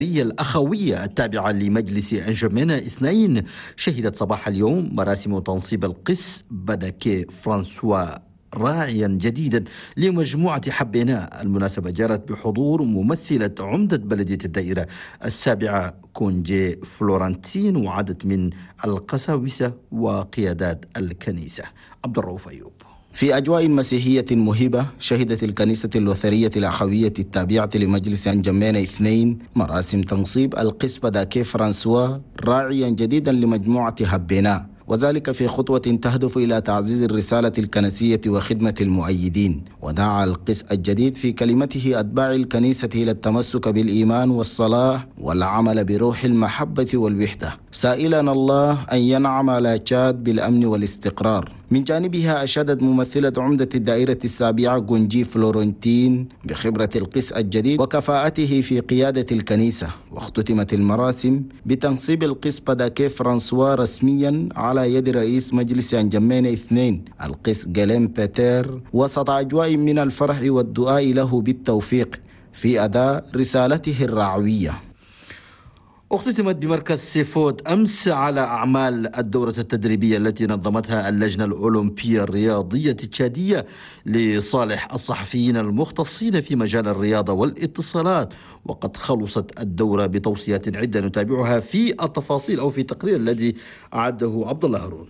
الأخوية التابعة لمجلس أنجمينا 2 شهدت صباح اليوم مراسم تنصيب القس بدكي فرانسوا راعيا جديدا لمجموعة حبينا. المناسبة جرت بحضور ممثلة عمدة بلدية الدائرة 7 كونجي فلورنتين وعدد من القساوسة وقيادات الكنيسة. عبد الرؤوف أيوب. في أجواء مسيحية مهبة شهدت الكنيسة اللوثرية الأخوية التابعة لمجلس أنجمينا 2 مراسم تنصيب القس بدكي فرانسوا راعيا جديدا لمجموعة حبينا، وذلك في خطوة تهدف إلى تعزيز الرسالة الكنسية وخدمة المؤيدين. ودعا القس الجديد في كلمته أتباع الكنيسة إلى التمسك بالإيمان والصلاة والعمل بروح المحبة والوحدة، سائلا الله أن ينعم على تشاد بالأمن والاستقرار. من جانبها أشادت ممثلة عمدة الدائرة 7 كونجي فلورنتين بخبرة القس الجديد وكفاءته في قيادة الكنيسة. واختتمت المراسم بتنصيب القس بدكي فرانسوا رسميا على يد رئيس مجلس أنجمينا 2 القس غيلين بيتر، وسط أجواء من الفرح والدعاء له بالتوفيق في أداء رسالته الرعوية. اختتمت بمركز سيفود أمس على أعمال الدورة التدريبية التي نظمتها اللجنة الأولمبية الرياضية التشادية لصالح الصحفيين المختصين في مجال الرياضة والاتصالات. وقد خلصت الدورة بتوصيات عدة نتابعها في التفاصيل أو في التقرير الذي أعده عبد الله هارون.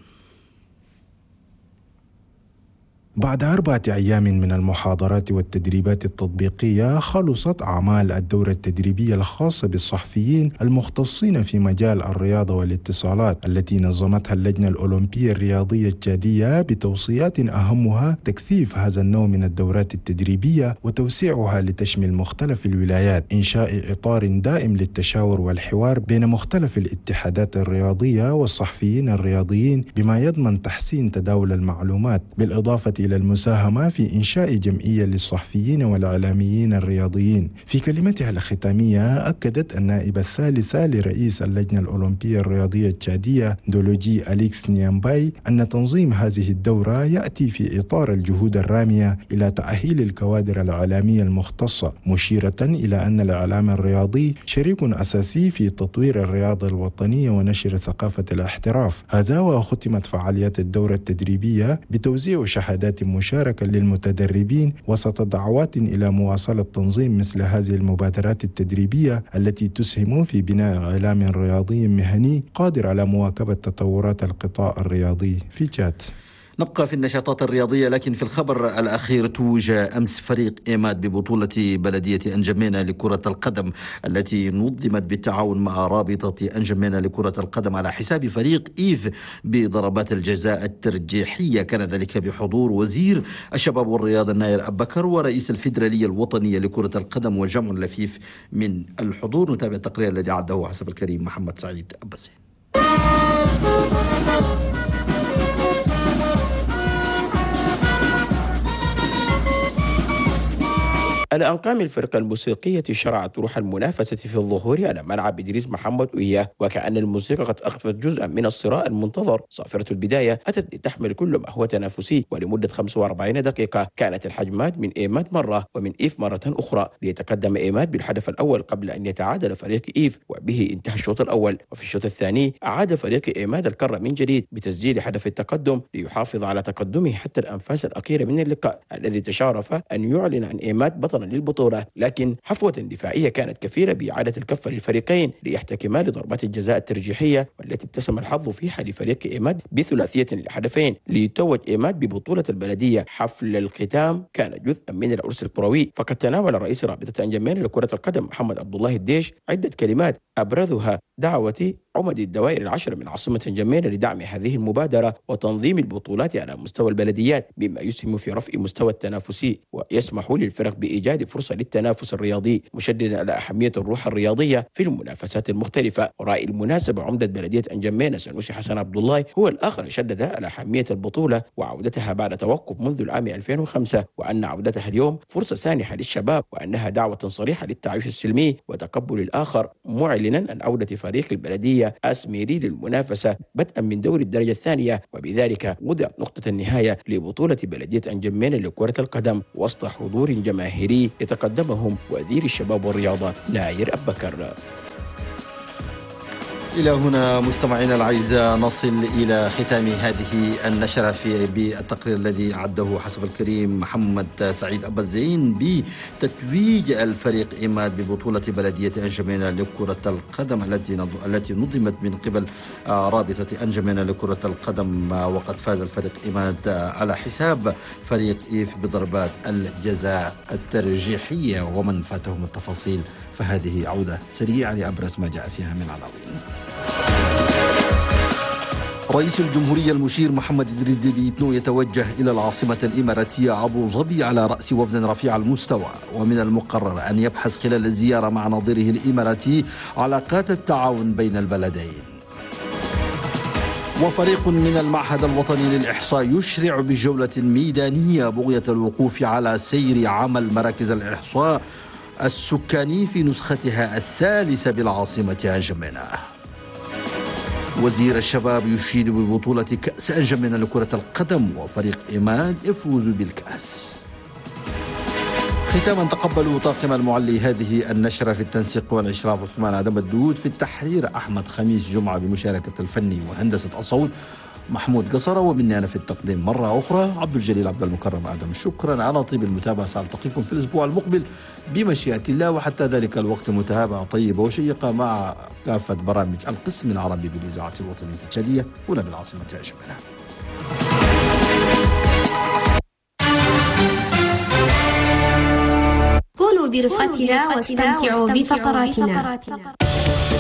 بعد 4 أيام من المحاضرات والتدريبات التطبيقية، خلصت أعمال الدورة التدريبية الخاصة بالصحفيين المختصين في مجال الرياضة والاتصالات التي نظمتها اللجنة الأولمبية الرياضية التشادية بتوصيات أهمها تكثيف هذا النوع من الدورات التدريبية وتوسيعها لتشمل مختلف الولايات، إنشاء إطار دائم للتشاور والحوار بين مختلف الاتحادات الرياضية والصحفيين الرياضيين بما يضمن تحسين تداول المعلومات، بالإضافة إلى المساهمة في إنشاء جمعية للصحفيين والإعلاميين الرياضيين. في كلمتها الختامية أكدت النائبة الثالثة لرئيس اللجنة الأولمبية الرياضية التشادية دولوجي أليكس نيامباي أن تنظيم هذه الدورة يأتي في إطار الجهود الرامية إلى تأهيل الكوادر الإعلامية المختصة، مشيرة إلى أن الإعلام الرياضي شريك أساسي في تطوير الرياضة الوطنية ونشر ثقافة الاحتراف. هذا وختمت فعاليات الدورة التدريبية بتوزيع شهادات مشاركة للمتدربين وسط دعوات إلى مواصلة تنظيم مثل هذه المبادرات التدريبية التي تسهم في بناء إعلام رياضي مهني قادر على مواكبة تطورات القطاع الرياضي في تشاد. نبقى في النشاطات الرياضية، لكن في الخبر الأخير توج أمس فريق إيماد ببطولة بلدية أنجمينا لكرة القدم التي نظمت بالتعاون مع رابطة أنجمينا لكرة القدم على حساب فريق إيف بضربات الجزاء الترجيحية. كان ذلك بحضور وزير الشباب والرياضة الناير أبو بكر ورئيس الفيدرالية الوطنية لكرة القدم وجمع لفيف من الحضور. نتابع التقرير الذي عده حسب الكريم محمد سعيد أبسي. على أنقام الفرقة الموسيقية شرعت روح المنافسة في الظهور على ملعب إدريس محمد أوية، وكأن الموسيقى قد أخفت جزءا من الصراع المنتظر. صافرة البداية أتت لتحمل كل ما هو تنافسي، ولمدة 45 دقيقة كانت الحجمات من إيماد مرة ومن إيف مرة أخرى، ليتقدم إيماد بالهدف الأول قبل أن يتعادل فريق إيف، وبه انتهى الشوط الأول. وفي الشوط الثاني أعاد فريق إيماد الكرة من جديد بتسجيل هدف التقدم ليحافظ على تقدمه حتى الأنفاس الأخيرة من اللقاء الذي تشارف أن يعلن عن إيماد بطلا للبطولة. لكن حفوة دفاعية كانت كفيلة بإعادة الكفة للفريقين ليحتكما لضربات الجزاء الترجيحية، والتي ابتسم الحظ فيها لفريق إيماد بثلاثية للهدفين ليتوج إيماد ببطولة البلدية. حفل الختام كان جزءا من العرس الكروي، فقد تناول رئيس رابطة أنجمينا لكرة القدم محمد عبد الله الديش عدة كلمات أبرزها دعوة عمد الدوائر 10 من عاصمة أنجمينا لدعم هذه المبادرة وتنظيم البطولات على مستوى البلديات، مما يسهم في رفع مستوى التنافسي ويسمح للفرق بإيجاد فرصة للتنافس الرياضي، مشددا على أهمية الروح الرياضية في المنافسات المختلفة. ورأي المناسبة عمدة بلدية أنجمينا سنوسي حسن عبد الله هو الآخر شدد على أهمية البطولة وعودتها بعد توقف منذ العام 2005، وأن عودتها اليوم فرصة سانحة للشباب، وأنها دعوة صريحة للتعايش السلمي وتقبل الآخر، معلنا عن عودة فريق البلدية أسميري للمنافسة بدءا من دور الدرجة الثانية. وبذلك وضعت نقطة النهاية لبطولة بلدية أنجمينا لكرة القدم وسط حضور جماهيري يتقدمهم وزير الشباب والرياضة ناير أبو بكر. إلى هنا مستمعينا الأعزاء نصل إلى ختام هذه النشرة بالتقرير الذي أعده حسب الكريم محمد سعيد أبا الزين بتتويج الفريق إيماد ببطولة بلدية أنجمينا لكرة القدم التي نظمت من قبل رابطة أنجمينا لكرة القدم، وقد فاز الفريق إيماد على حساب فريق إيف بضربات الجزاء الترجيحية. ومن فاتهم التفاصيل فهذه عودة سريعة لأبرز ما جاء فيها من عناوين. رئيس الجمهورية المشير محمد إدريس ديبي إتنو يتوجه إلى العاصمة الإماراتية أبو ظبي على رأس وفد رفيع المستوى، ومن المقرر أن يبحث خلال الزيارة مع نظيره الإماراتي علاقات التعاون بين البلدين. وفريق من المعهد الوطني للإحصاء يشرع بجولة ميدانية بغية الوقوف على سير عمل مراكز الإحصاء السكاني في نسختها الثالثة بالعاصمة أنجمينا. وزير الشباب يشيد ببطولة كأس أنجمينا لكرة القدم، وفريق إيماد يفوز بالكأس. ختاما تقبلوا طاقم المعلي هذه النشرة في التنسيق والإشراف عثمان عدم الدود، في التحرير أحمد خميس جمعة بمشاركة الفني وهندسة الصوت محمود قصرة، ومني أنا في التقديم مرة أخرى عبد الجليل عبد المكرم آدم. شكرا على طيب المتابعة، سألتقيكم في الأسبوع المقبل بمشيئة الله، وحتى ذلك الوقت متابعة طيبة وشيقة مع كافة برامج القسم العربي بالإذاعة الوطنية التشادية هنا بالعاصمة أنجمينا. كونوا برفقتنا واستمتعوا بفقراتنا.